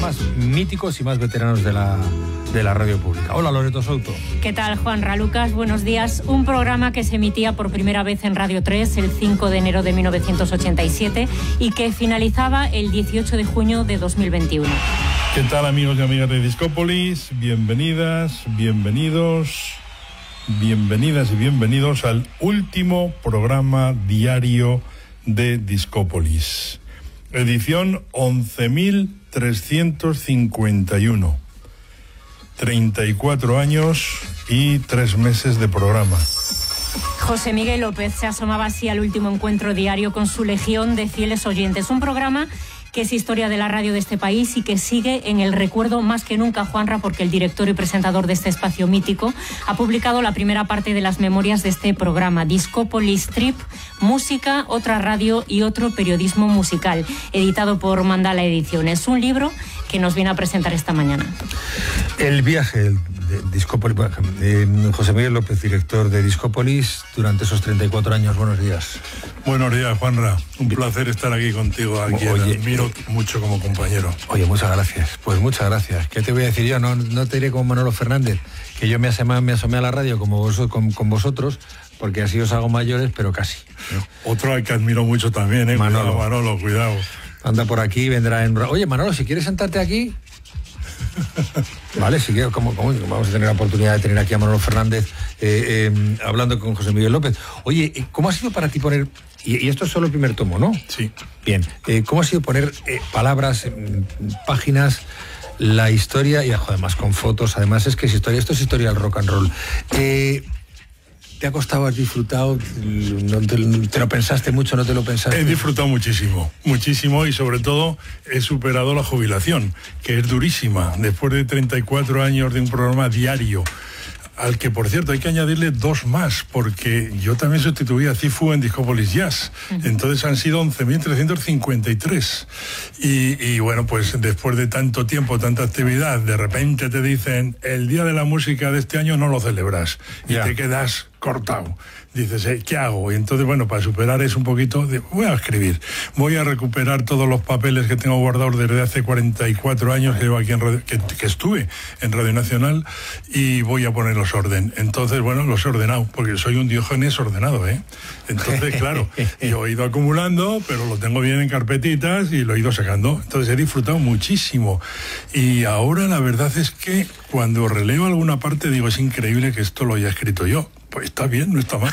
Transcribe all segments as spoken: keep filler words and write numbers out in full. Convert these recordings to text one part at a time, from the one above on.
más míticos y más veteranos de la, de la radio pública. Hola, Loreto Souto. ¿Qué tal, Juanra? Lucas, buenos días. Un programa que se emitía por primera vez en Radio tres el cinco de enero de mil novecientos ochenta y siete y que finalizaba el dieciocho de junio de dos mil veintiuno. ¿Qué tal, amigos y amigas de Discópolis? Bienvenidas, bienvenidos, bienvenidas y bienvenidos al último programa diario de Discópolis. Edición once mil trescientos cincuenta y uno. treinta y cuatro años y tres meses de programa. José Miguel López se asomaba así al último encuentro diario con su legión de fieles oyentes. Un programa que es historia de la radio de este país y que sigue en el recuerdo más que nunca, Juanra, porque el director y presentador de este espacio mítico ha publicado la primera parte de las memorias de este programa, Discópolis Trip, música, otra radio y otro periodismo musical, editado por Mandala Ediciones. Un libro que nos viene a presentar esta mañana. El viaje de Discópolis, eh, José Miguel López, director de Discópolis, durante esos treinta y cuatro años. Buenos días. Buenos días, Juanra. Un placer estar aquí contigo, a quien Oye, admiro mucho como compañero. Oye, muchas gracias. Pues muchas gracias. ¿Qué te voy a decir yo? No, no te diré como Manolo Fernández, que yo me asomé, me asomé a la radio como vos, con, con vosotros, porque así os hago mayores, pero casi, ¿no? Otro al que admiro mucho también, ¿eh? Manolo. Cuidado, Manolo, cuidado. Anda por aquí, vendrá en... Oye, Manolo, si quieres sentarte aquí... Vale, si quieres, como, como vamos a tener la oportunidad de tener aquí a Manolo Fernández eh, eh, hablando con José Miguel López. Oye, ¿cómo ha sido para ti poner... Y, y esto es solo el primer tomo, ¿no? Sí. Bien, eh, ¿cómo ha sido poner eh, palabras, eh, páginas, la historia, y además con fotos, además es que es historia, esto es historia del rock and roll? Eh... ¿Te ha costado, has disfrutado? ¿No te, ¿Te lo pensaste mucho, no te lo pensaste? He disfrutado muchísimo, muchísimo, y sobre todo he superado la jubilación, que es durísima, después de treinta y cuatro años de un programa diario, al que, por cierto, hay que añadirle dos más, porque yo también sustituí a Cifu en Discópolis Jazz. Entonces han sido once mil trescientos cincuenta y tres. Y, y bueno, pues después de tanto tiempo, tanta actividad, de repente te dicen, el Día de la Música de este año no lo celebras. Y yeah. te quedas cortado. Dices, eh, ¿qué hago? Y entonces, bueno, para superar eso un poquito, de, voy a escribir. Voy a recuperar todos los papeles que tengo guardados desde hace cuarenta y cuatro años que, llevo aquí en radio, que, que estuve en Radio Nacional, y voy a ponerlos orden. Entonces, bueno, los he ordenado, porque soy un Diógenes ordenado, ¿eh? Entonces, claro, yo he ido acumulando, pero lo tengo bien en carpetitas y lo he ido sacando. Entonces he disfrutado muchísimo. Y ahora la verdad es que cuando releo alguna parte digo, es increíble que esto lo haya escrito yo. Pues está bien, no está mal.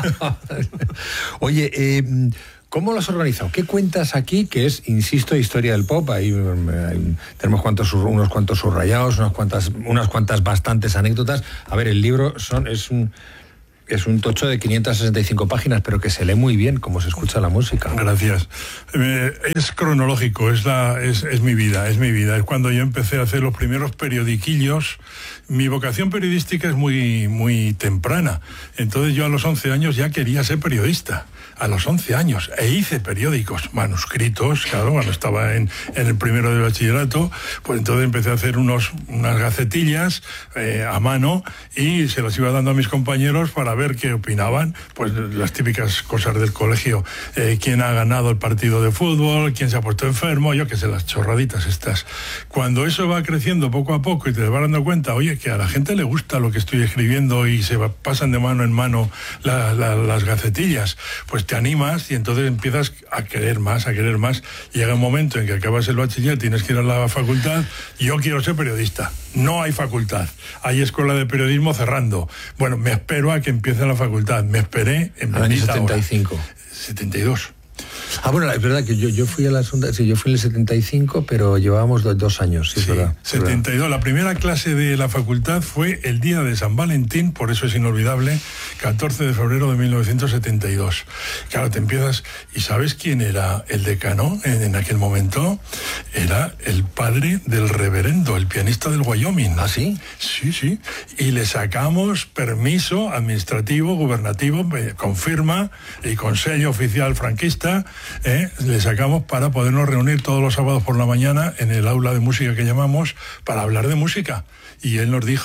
Oye, eh, ¿cómo lo has organizado? ¿Qué cuentas aquí? Que es, insisto, historia del pop. Ahí hay, tenemos cuantos, unos cuantos subrayados, unas cuantas, unas cuantas bastantes anécdotas. A ver, el libro son es un... Es un tocho de quinientas sesenta y cinco páginas, pero que se lee muy bien, como se escucha la música. Gracias. Eh, es cronológico, es, la, es, es mi vida, es mi vida. Es cuando yo empecé a hacer los primeros periodiquillos. Mi vocación periodística es muy, muy temprana. Entonces yo a los once años ya quería ser periodista. A los once años, e hice periódicos, manuscritos, claro, cuando estaba en, en el primero de bachillerato, pues entonces empecé a hacer unos, unas gacetillas eh, a mano, y se las iba dando a mis compañeros para ver qué opinaban, pues las típicas cosas del colegio, eh, quién ha ganado el partido de fútbol, quién se ha puesto enfermo, yo qué sé, las chorraditas estas. Cuando eso va creciendo poco a poco y te vas dando cuenta, oye, que a la gente le gusta lo que estoy escribiendo y se va, pasan de mano en mano la, la, las gacetillas, pues te animas y entonces empiezas a querer más, a querer más. Llega un momento en que acabas el bachiller, tienes que ir a la facultad, y yo quiero ser periodista. No hay facultad, hay escuela de periodismo cerrando. Bueno, me espero a que empiece la facultad. Me esperé en el año setenta y cinco. setenta y dos. Ah, bueno, es verdad que yo, yo fui a la segunda, sí, yo fui en el setenta y cinco, pero llevábamos dos, dos años, sí, sí, es verdad. setenta y dos. La primera clase de la facultad fue el día de San Valentín, por eso es inolvidable, catorce de febrero de mil novecientos setenta y dos. Claro, te empiezas, ¿y sabes quién era el decano en, en aquel momento? Era el padre del reverendo, el pianista del Wyoming. ¿Ah, sí? Sí, sí. Y le sacamos permiso administrativo, gubernativo, con firma y con sello oficial franquista. ¿Eh? Le sacamos para podernos reunir todos los sábados por la mañana en el aula de música que llamamos, para hablar de música. Y él nos dijo,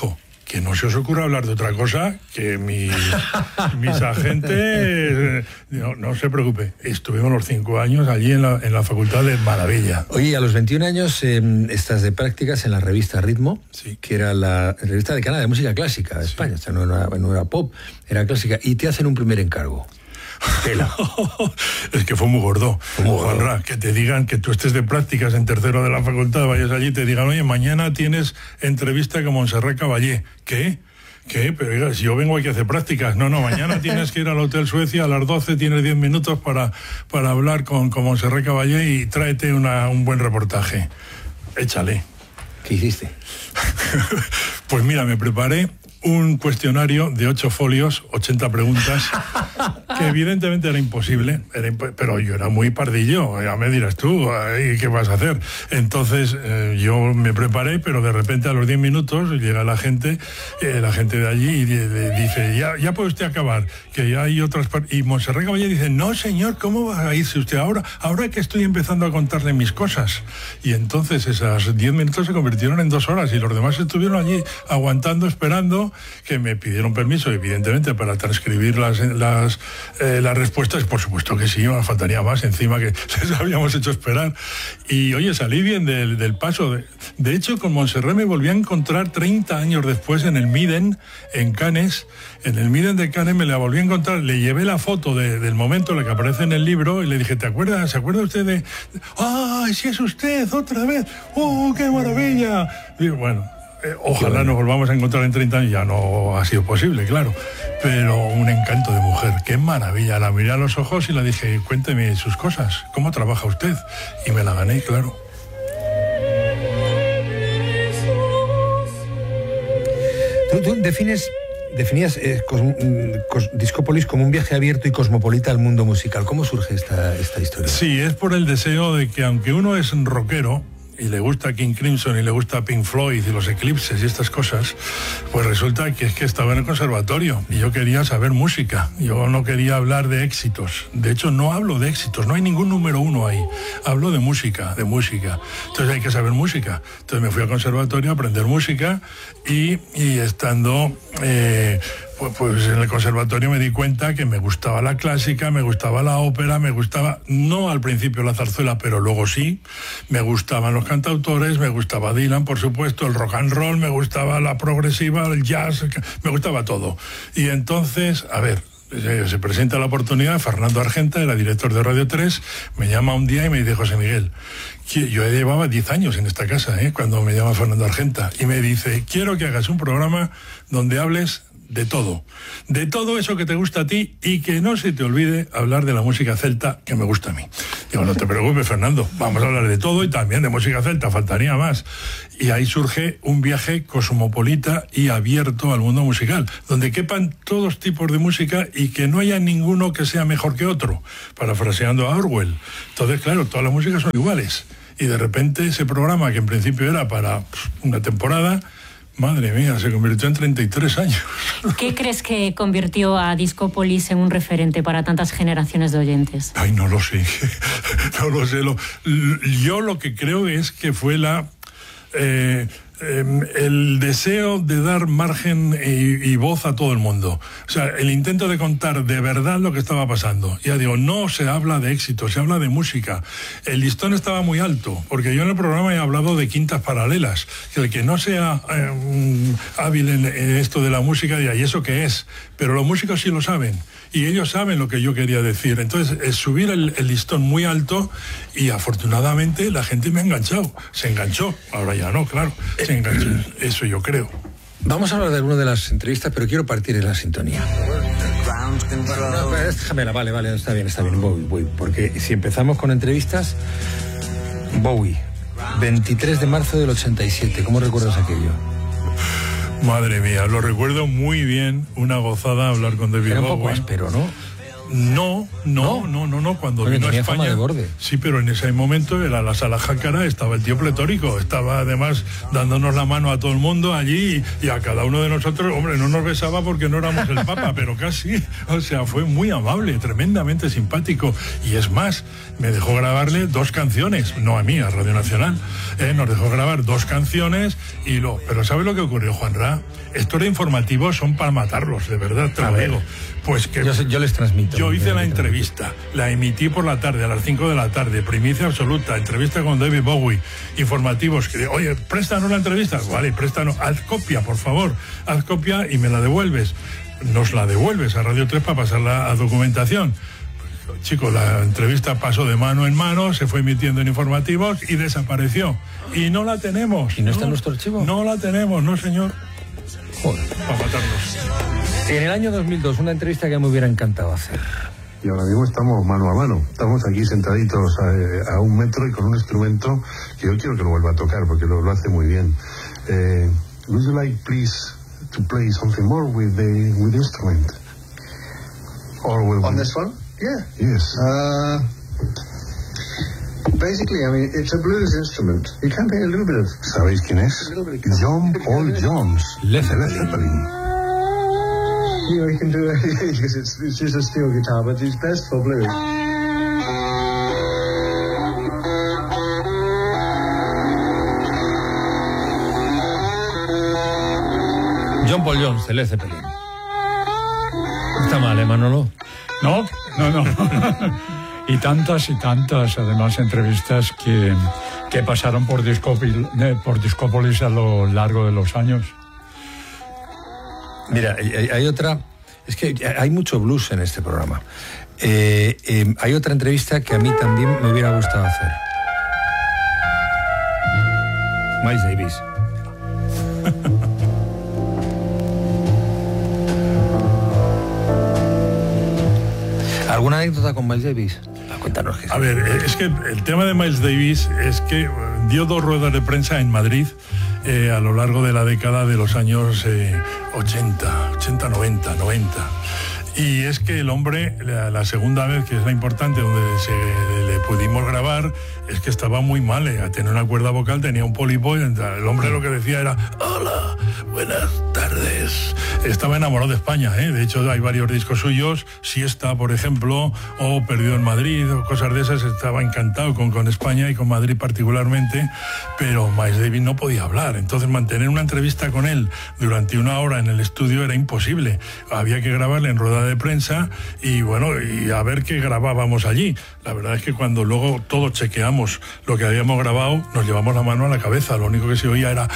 que no se os ocurra hablar de otra cosa, que mis, mis agentes, no, no se preocupe, estuvimos los cinco años allí en la, en la Facultad de Maravilla. Oye, a los veintiún años eh, estás de prácticas en la revista Ritmo, sí. que era la revista decana de música clásica de sí. España, o sea, no era, no era pop, era clásica, y te hacen un primer encargo. Tela. Es que fue muy gordo, muy gordo. Juanra, que te digan que tú estés de prácticas en tercero de la facultad, vayas allí y te digan, oye, mañana tienes entrevista con Montserrat Caballé. ¿Qué? ¿Qué? Pero oiga, si yo vengo aquí a hacer prácticas. No, no, mañana tienes que ir al Hotel Suecia a las doce, tienes diez minutos para, para hablar con, con Montserrat Caballé y tráete una, un buen reportaje. Échale. ¿Qué hiciste? Pues mira, me preparé un cuestionario de ocho folios, ochenta preguntas, que evidentemente era imposible, era imp pero yo era muy pardillo, ya me dirás tú, ¿qué vas a hacer? Entonces eh, yo me preparé, pero de repente a los diez minutos llega la gente, eh, la gente de allí y de, de, dice, ya, ya puede usted acabar, que ya hay otras... Y Montserrat Caballé dice, no señor, ¿cómo va a irse usted ahora? Ahora que estoy empezando a contarle mis cosas. Y entonces esas diez minutos se convirtieron en dos horas y los demás estuvieron allí aguantando, esperando, que me pidieron permiso, evidentemente, para transcribir las, las, eh, las respuestas. Por supuesto que sí, me faltaría más, encima que les habíamos hecho esperar. Y oye, salí bien del, del paso. De, de hecho, con Montserrat me volví a encontrar treinta años después en el Miden, en Cannes. En el Miden de Cannes me la volví a encontrar, le llevé la foto de, del momento, la que aparece en el libro, y le dije, ¿te acuerdas? ¿Se acuerda usted de...? ¡Ay, sí es usted, otra vez! ¡Oh, qué maravilla! Y bueno... Eh, ojalá nos volvamos a encontrar en treinta años, ya no ha sido posible, claro, pero un encanto de mujer, qué maravilla. La miré a los ojos y le dije, cuénteme sus cosas, ¿cómo trabaja usted? Y me la gané, claro. Tú, tú defines, definías eh, cos, cos, Discópolis como un viaje abierto y cosmopolita al mundo musical. ¿Cómo surge esta, esta historia? Sí, es por el deseo de que aunque uno es rockero, y le gusta King Crimson y le gusta Pink Floyd y los Eclipses y estas cosas, pues resulta que es que estaba en el conservatorio y yo quería saber música, yo no quería hablar de éxitos, de hecho no hablo de éxitos, no hay ningún número uno ahí, hablo de música, de música, entonces hay que saber música, entonces me fui al conservatorio a aprender música y, y estando... Eh, Pues, pues en el conservatorio me di cuenta que me gustaba la clásica, me gustaba la ópera, me gustaba, no al principio la zarzuela, pero luego sí, me gustaban los cantautores, me gustaba Dylan, por supuesto, el rock and roll, me gustaba la progresiva, el jazz, me gustaba todo. Y entonces, a ver, se presenta la oportunidad, Fernando Argenta, era director de Radio tres, me llama un día y me dice, José Miguel, yo llevaba diez años en esta casa, ¿eh? Cuando me llama Fernando Argenta, y me dice, quiero que hagas un programa donde hables de todo, de todo eso que te gusta a ti y que no se te olvide hablar de la música celta que me gusta a mí. Digo, no te preocupes, Fernando, vamos a hablar de todo y también de música celta, faltaría más. Y ahí surge un viaje cosmopolita y abierto al mundo musical, donde quepan todos tipos de música y que no haya ninguno que sea mejor que otro, parafraseando a Orwell. Entonces, claro, todas las músicas son iguales. Y de repente ese programa, que en principio era para pues, una temporada, madre mía, se convirtió en treinta y tres años. ¿Qué crees que convirtió a Discópolis en un referente para tantas generaciones de oyentes? Ay, no lo sé, no lo sé. Lo, yo lo que creo es que fue la... Eh, eh, el deseo de dar margen y, y voz a todo el mundo. O sea, el intento de contar de verdad lo que estaba pasando. Ya digo, no se habla de éxito, se habla de música. El listón estaba muy alto, porque yo en el programa he hablado de quintas paralelas. Que el que no sea eh, hábil en, en esto de la música, dirá, ¿y eso qué es? Pero los músicos sí lo saben. Y ellos saben lo que yo quería decir. Entonces, es subir el, el listón muy alto y afortunadamente la gente me ha enganchado. Se enganchó. Ahora ya no, claro. Se enganchó. Eso yo creo. Vamos a hablar de alguna de las entrevistas, pero quiero partir en la sintonía. No, déjamela, vale, vale, está bien, está bien, voy, voy. Porque si empezamos con entrevistas, Bowie, veintitrés de marzo del ochenta y siete, ¿cómo recuerdas aquello? Madre mía, lo recuerdo muy bien, una gozada hablar con David Bowie. Era un poco áspero, ¿no? No, no, no, no, no, cuando Oye, vino a tenía España. fama de borde. Sí, pero en ese momento era la sala Jácara, estaba el tío pletórico, estaba además dándonos la mano a todo el mundo allí y, y a cada uno de nosotros, hombre, no nos besaba porque no éramos el Papa, pero casi, o sea, fue muy amable, tremendamente simpático, y es más, me dejó grabarle dos canciones, no a mí, a Radio Nacional, eh, nos dejó grabar dos canciones y lo, pero ¿sabes lo que ocurrió, Juanra? Estos de informativos son para matarlos, de verdad, te A lo ver. digo. Pues que Yo, sé- yo les transmito. yo hice Yo la les transmito. entrevista, la emití por la tarde, a las cinco de la tarde, primicia absoluta, entrevista con David Bowie, informativos, que oye, préstanos la entrevista, vale, préstanos, haz copia, por favor, haz copia y me la devuelves. Nos la devuelves a Radio tres para pasarla a documentación. Pues, chicos, la entrevista pasó de mano en mano, se fue emitiendo en informativos y desapareció. Y no la tenemos. ¿Y no está en nuestro archivo? No la tenemos, no señor, Joder. para matarnos. En el año dos mil dos, una entrevista que me hubiera encantado hacer. Y ahora mismo estamos mano a mano. Estamos aquí sentaditos a, a un metro y con un instrumento que yo quiero que lo vuelva a tocar porque lo, lo hace muy bien. Eh, would you like, please, to play something more with the with the instrument? Or will On we... this one? Yeah. Yes. Uh, basically, I mean, it's a blues instrument. You can play a little bit of... ¿Sabéis quién es? John Paul Jones. Led Led Zeppelin. You know, you can do it because it's, it's just a steel guitar, but it's best for blues. John Paul Jones, de Led Zeppelin. Está mal, ¿eh, Manolo? No, no, no. Y tantas y tantas, además, entrevistas que, que pasaron por Discópolis, por Discópolis a lo largo de los años. Mira, hay, hay otra... Es que hay mucho blues en este programa. Eh, eh, hay otra entrevista que a mí también me hubiera gustado hacer. Miles Davis. ¿Alguna anécdota con Miles Davis? Ah, cuéntanos. Que A ver, es que el tema de Miles Davis es que dio dos ruedas de prensa en Madrid eh, a lo largo de la década de los años eh, ochenta, ochenta, noventa, noventa. Y es que el hombre, la, la segunda vez, que es la importante, donde se le pudimos grabar, es que estaba muy mal, eh, tenía una cuerda vocal, tenía un pólipo, y el hombre lo que decía era, hola, buenas tardes. Estaba enamorado de España, ¿eh? De hecho hay varios discos suyos, Siesta, por ejemplo, o Perdido en Madrid, o cosas de esas, estaba encantado con, con España y con Madrid particularmente, pero Miles Davis no podía hablar, entonces mantener una entrevista con él durante una hora en el estudio era imposible, había que grabarle en rueda de prensa y bueno, y a ver qué grabábamos allí. La verdad es que cuando luego todos chequeamos lo que habíamos grabado, nos llevamos la mano a la cabeza, lo único que se oía era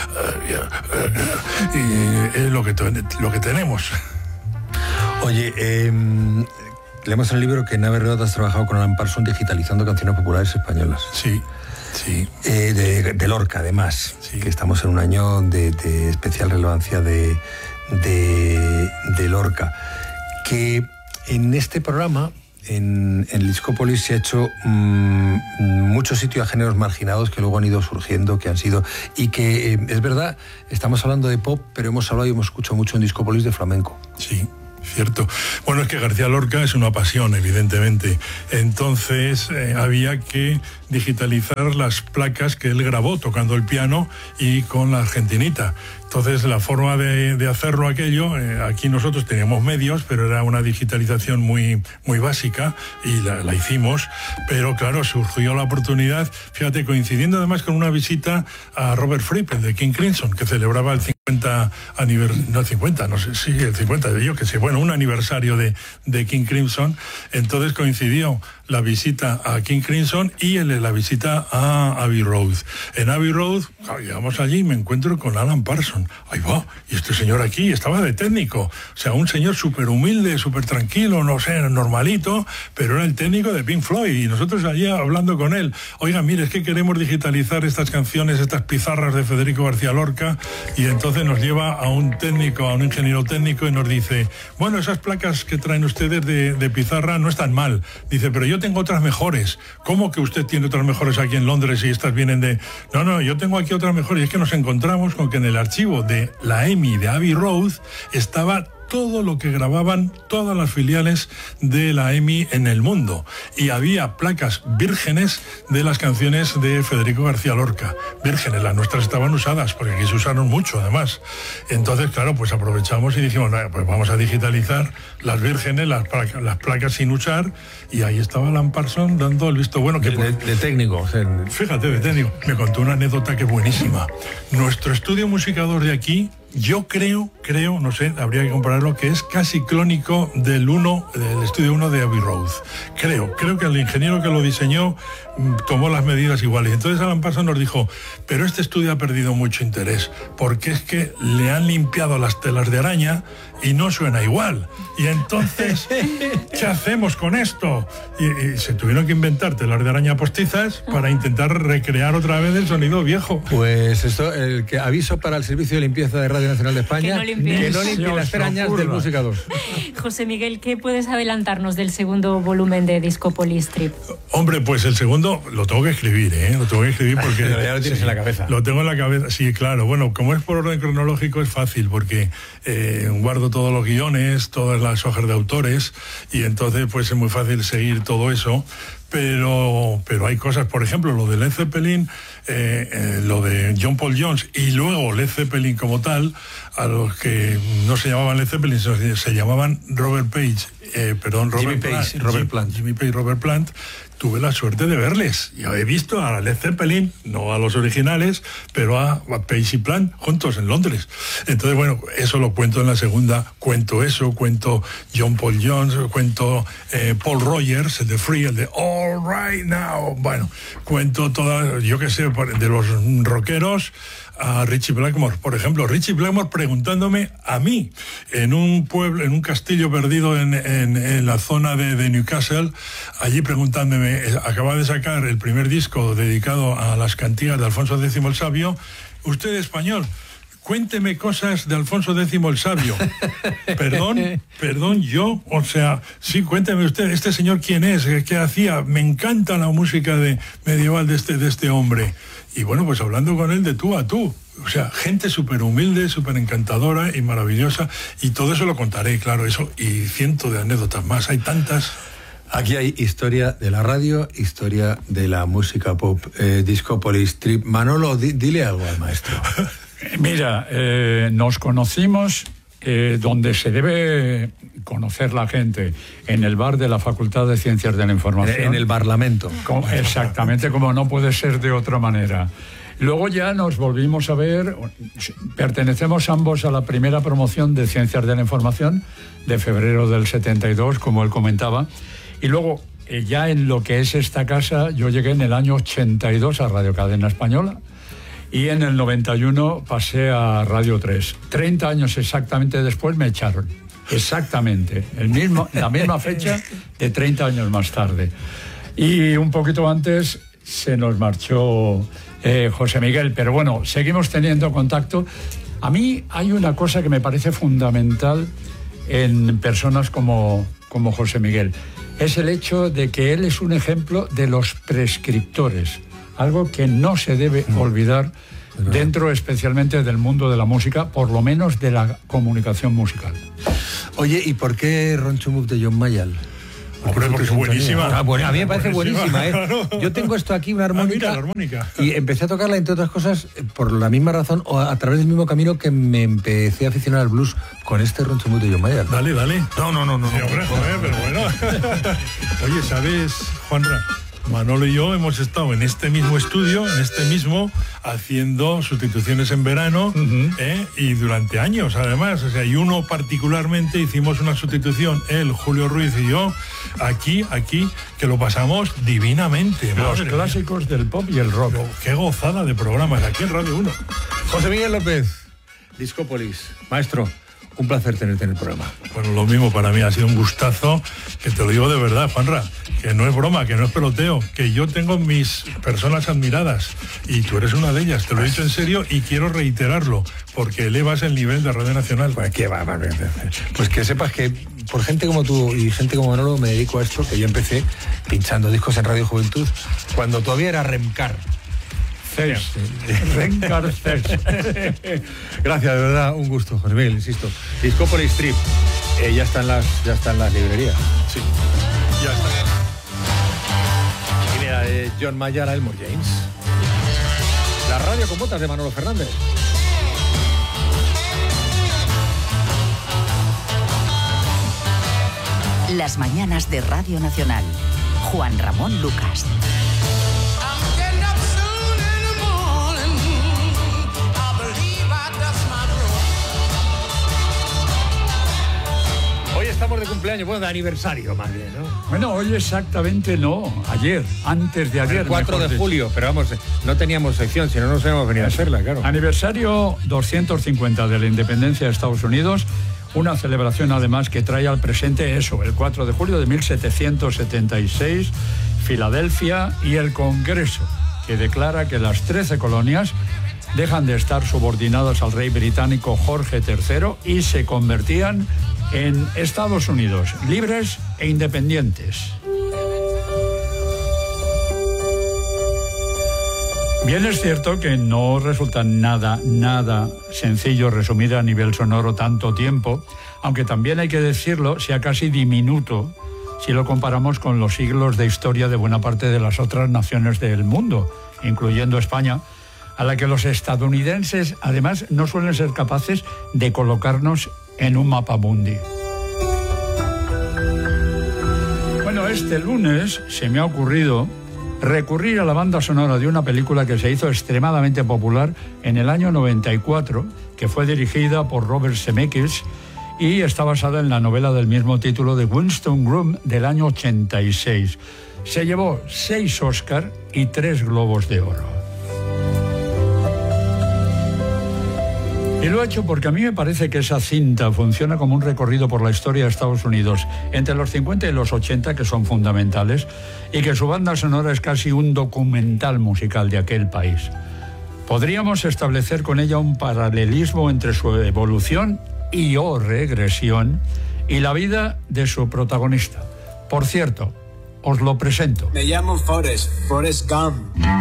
y es lo que, lo que tenemos. Oye, eh, leemos en el libro que en Ave Redonda has trabajado con Alan Parsons digitalizando canciones populares españolas. Sí, sí. Eh, de, de Lorca, además, Sí. que estamos en un año de, de especial relevancia de, de, de Lorca. Que en este programa, en, en Discópolis, se ha hecho mmm, mucho sitio a géneros marginados que luego han ido surgiendo, que han sido... Y que, eh, es verdad, estamos hablando de pop, pero hemos hablado y hemos escuchado mucho en Discópolis de flamenco. Sí, cierto. Bueno, es que García Lorca es una pasión, evidentemente. Entonces eh, había que digitalizar las placas que él grabó tocando el piano y con la argentinita. Entonces la forma de, de hacerlo aquello, eh, aquí nosotros teníamos medios, pero era una digitalización muy, muy básica y la, la hicimos, pero claro, surgió la oportunidad, fíjate, coincidiendo además con una visita a Robert Fripp, el de King Crimson, que celebraba el cincuenta aniversario, no el cincuenta, no sé, sí, el cincuenta, yo que sé, bueno, un aniversario de, de King Crimson, entonces coincidió la visita a King Crimson y el, la visita a Abbey Road. En Abbey Road, llegamos allí y me encuentro con Alan Parsons. Ahí va, y este señor aquí estaba de técnico. O sea, un señor súper humilde, súper tranquilo, no sé, normalito, pero era el técnico de Pink Floyd. Y nosotros allí hablando con él. Oiga, mire, es que queremos digitalizar estas canciones, estas pizarras de Federico García Lorca. Y entonces nos lleva a un técnico, a un ingeniero técnico y nos dice, bueno, esas placas que traen ustedes de, de pizarra no están mal. Dice, pero yo tengo otras mejores. ¿Cómo que usted tiene otras mejores aquí en Londres y estas vienen de...? No, no, yo tengo aquí otras mejores. Y es que nos encontramos con que en el archivo de la E M I de Abbey Road estaba todo lo que grababan todas las filiales de la EMI en el mundo. Y había placas vírgenes de las canciones de Federico García Lorca. Vírgenes, las nuestras estaban usadas, porque aquí se usaron mucho además. Entonces, claro, pues aprovechamos y dijimos, pues vamos a digitalizar las vírgenes, las placas, las placas sin usar, y ahí estaba Alan Parsons dando el visto bueno. Que de, por... de, de técnico. O sea, Fíjate, de técnico. Me contó una anécdota que es buenísima. Nuestro estudio musicador de aquí, yo creo, creo, no sé, habría que compararlo, que es casi clónico del uno, del estudio uno de Abbey Road. Creo, creo que el ingeniero que lo diseñó tomó las medidas iguales. Entonces Alan Parsons nos dijo, pero este estudio ha perdido mucho interés, porque es que le han limpiado las telas de araña y no suena igual. Y entonces, ¿qué hacemos con esto? Y, y se tuvieron que inventar telas de araña postizas para intentar recrear otra vez el sonido viejo. Pues esto, el que aviso para el Servicio de Limpieza de Radio Nacional de España, que no limpie, que no limpie las arañas del Música dos. José Miguel, ¿qué puedes adelantarnos del segundo volumen de Discópolis Trip? Hombre, pues el segundo lo tengo que escribir, ¿eh? Lo tengo que escribir porque... ya lo tienes sí, en la cabeza. Lo tengo en la cabeza, sí, claro. Bueno, como es por orden cronológico es fácil, porque eh, guardo todos los guiones, todas las hojas de autores, y entonces pues es muy fácil seguir todo eso. Pero, pero hay cosas, por ejemplo, lo de Led Zeppelin, eh, eh, lo de John Paul Jones y luego Led Zeppelin como tal, a los que no se llamaban Led Zeppelin, se, se llamaban Robert Page, eh, perdón, Robert Jimmy Page, Plant, Robert Jim, Plant. Jimmy Page, Robert Plant. Tuve la suerte de verles. Yo he visto a Led Zeppelin, no a los originales, pero a, a Page y Plant juntos en Londres. Entonces, bueno, eso lo cuento en la segunda. Cuento eso, cuento John Paul Jones, cuento eh, Paul Rogers, el de Free, el de All Right Now. Bueno, cuento todas, yo qué sé, de los rockeros a Richie Blackmore, por ejemplo. Richie Blackmore preguntándome a mí, en un pueblo, en un castillo perdido en, en, en la zona de, de Newcastle, allí preguntándome, acaba de sacar el primer disco dedicado a las cantigas de Alfonso X el Sabio, usted español, cuénteme cosas de Alfonso X el Sabio. Perdón, perdón, yo, o sea, sí, cuénteme usted, este señor quién es, qué hacía, me encanta la música de medieval de este, de este hombre. Y bueno, pues hablando con él de tú a tú. O sea, gente súper humilde, súper encantadora y maravillosa. Y todo eso lo contaré, claro, eso. Y cientos de anécdotas más, hay tantas. Aquí hay historia de la radio, historia de la música pop, eh, Discópolis Trip. Manolo, di, dile algo al maestro. Mira, eh, nos conocimos eh, donde se debe conocer la gente, en el bar de la Facultad de Ciencias de la Información. En el Parlamento. Como, exactamente, como no puede ser de otra manera. Luego ya nos volvimos a ver, pertenecemos ambos a la primera promoción de Ciencias de la Información de febrero del setenta y dos, como él comentaba, y luego eh, ya en lo que es esta casa, yo llegué en el año ochenta y dos a Radio Cadena Española, y en el noventa y uno pasé a Radio tres. treinta años exactamente después me echaron. Exactamente, el mismo, la misma fecha de treinta años más tarde. Y un poquito antes se nos marchó eh, José Miguel, pero bueno, seguimos teniendo contacto. A mí hay una cosa que me parece fundamental en personas como, como José Miguel. Es el hecho de que él es un ejemplo de los prescriptores, algo que no se debe olvidar dentro especialmente del mundo de la música, por lo menos de la comunicación musical. Oye, ¿y por qué Roncho Move de John Mayall? Hombre, porque es buenísima. Ah, bueno, a mí me parece buenísima, buenísima, ¿eh? claro. Yo tengo esto aquí, una armónica, Ah, mira, la armónica. y empecé a tocarla, entre otras cosas, por la misma razón, o a través del mismo camino que me empecé a aficionar al blues con este Roncho Move de John Mayall. Dale, dale. No, no, no, no. Sí, no, hombre, no, joder, pero bueno. Oye, ¿sabes, Juanra? Manolo y yo hemos estado en este mismo estudio, en este mismo, haciendo sustituciones en verano, uh-huh. ¿eh? Y durante años, además. O sea, y uno particularmente hicimos una sustitución, él, Julio Ruiz y yo, aquí, aquí, que lo pasamos divinamente. Los clásicos del pop y el rock. Pero qué gozada de programas, aquí en Radio uno. José Miguel López, Discópolis. Maestro, un placer tenerte en el programa. Bueno, lo mismo para mí, ha sido un gustazo, que te lo digo de verdad, Juanra, que no es broma, que no es peloteo, que yo tengo mis personas admiradas y tú eres una de ellas, te lo he dicho en serio y quiero reiterarlo, porque elevas el nivel de Radio Nacional. Pues, ¿qué va? Pues que sepas que por gente como tú y gente como Manolo me dedico a esto, que yo empecé pinchando discos en Radio Juventud cuando todavía era Remcar. Reencarcese. Reencarcese. Gracias, de verdad, un gusto, José Miguel, insisto. Discópolis Trip, eh, ya están las, ya están las librerías. Sí, ya está. Y mira, de John Mayer a Elmore James. La radio con botas de Manolo Fernández. Las mañanas de Radio Nacional. Juan Ramón Lucas. Hoy estamos de cumpleaños, bueno, de aniversario más bien, ¿no? Bueno, hoy exactamente no, ayer, antes de ayer. El cuatro de julio, pero vamos, no teníamos sección, si no nos hemos venido a hacerla, claro. Aniversario doscientos cincuenta de la independencia de Estados Unidos, una celebración además que trae al presente eso, el cuatro de julio de mil setecientos setenta y seis, Filadelfia y el Congreso, que declara que las trece colonias dejan de estar subordinadas al rey británico Jorge tercero y se convertían en Estados Unidos, libres e independientes. Bien es cierto que no resulta nada, nada sencillo resumir a nivel sonoro tanto tiempo, aunque también hay que decirlo, sea casi diminuto, si lo comparamos con los siglos de historia de buena parte de las otras naciones del mundo, incluyendo España, a la que los estadounidenses además no suelen ser capaces de colocarnos en un mapa mundi. Bueno, este lunes se me ha ocurrido recurrir a la banda sonora de una película que se hizo extremadamente popular en el año noventa y cuatro, que fue dirigida por Robert Zemeckis y está basada en la novela del mismo título de Winston Groom del año ochenta y seis. Se llevó seis Oscar y tres Globos de Oro. Y lo he hecho porque a mí me parece que esa cinta funciona como un recorrido por la historia de Estados Unidos entre los cincuenta y los ochenta, que son fundamentales, y que su banda sonora es casi un documental musical de aquel país. Podríamos establecer con ella un paralelismo entre su evolución y o regresión y la vida de su protagonista. Por cierto, os lo presento. Me llamo Forrest, Forrest Gump.